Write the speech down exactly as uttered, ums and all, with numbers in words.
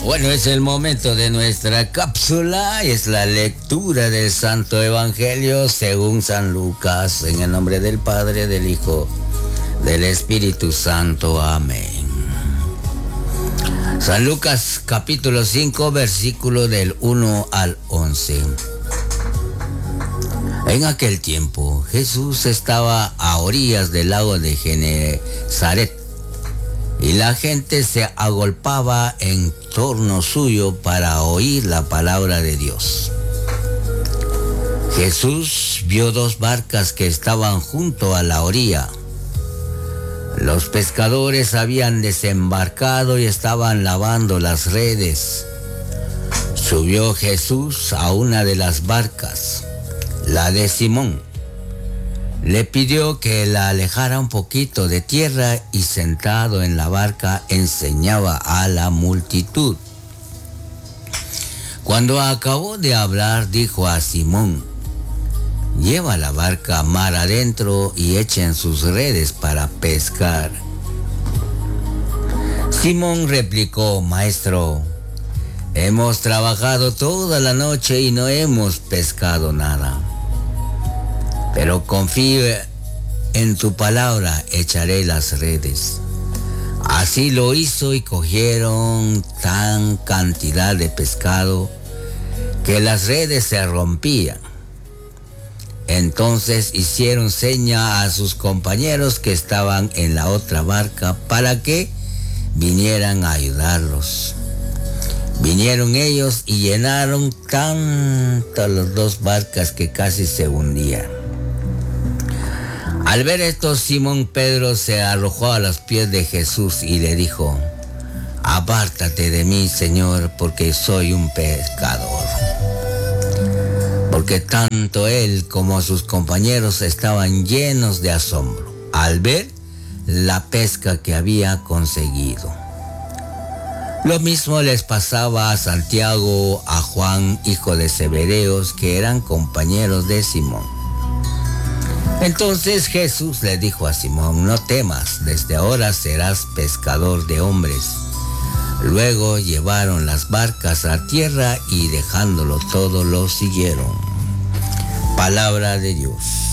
Bueno, es el momento de nuestra cápsula, es la lectura del Santo Evangelio según San Lucas, en el nombre del Padre, del Hijo, del Espíritu Santo. Amén. San Lucas capítulo cinco, versículo del uno al once. En aquel tiempo Jesús estaba a orillas del lago de Genezaret, y la gente se agolpaba en torno suyo para oír la palabra de Dios. Jesús vio dos barcas que estaban junto a la orilla. Los pescadores habían desembarcado y estaban lavando las redes. Subió Jesús a una de las barcas, la de Simón. Le pidió que la alejara un poquito de tierra y sentado en la barca enseñaba a la multitud. Cuando acabó de hablar, dijo a Simón: lleva la barca mar adentro y echen sus redes para pescar. Simón replicó: Maestro, hemos trabajado toda la noche y no hemos pescado nada. Pero confío en tu palabra, echaré las redes. Así lo hizo y cogieron tan cantidad de pescado que las redes se rompían. Entonces hicieron seña a sus compañeros que estaban en la otra barca para que vinieran a ayudarlos. Vinieron ellos y llenaron tanto las dos barcas que casi se hundían. Al ver esto, Simón Pedro se arrojó a los pies de Jesús y le dijo: apártate de mí, Señor, porque soy un pecador. Porque tanto él como sus compañeros estaban llenos de asombro al ver la pesca que había conseguido. Lo mismo les pasaba a Santiago, a Juan, hijo de Zebedeos, que eran compañeros de Simón. Entonces Jesús le dijo a Simón: no temas, desde ahora serás pescador de hombres. Luego llevaron las barcas a tierra y dejándolo todo lo siguieron. Palabra de Dios.